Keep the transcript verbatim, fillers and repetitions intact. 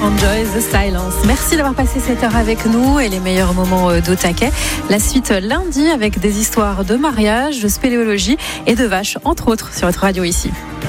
Enjoy the silence. Merci d'avoir passé cette heure avec nous et les meilleurs moments d'Au Taquet. La suite lundi avec des histoires de mariage, de spéléologie et de vaches, entre autres, sur votre radio ici.